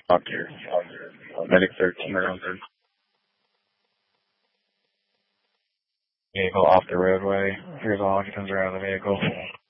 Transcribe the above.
Doctor. Medic 13 around there. Vehicle off the roadway. Here's all occupants are out of the vehicle.